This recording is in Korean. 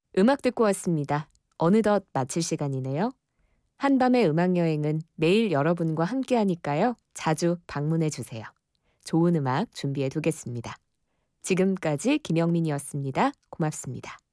음악 듣고 왔습니다. 어느덧 마칠 시간이네요. 한밤의 음악 여행은 매일 여러분과 함께하니까요. 자주 방문해 주세요. 좋은 음악 준비해 두겠습니다. 지금까지 김영민이었습니다. 고맙습니다.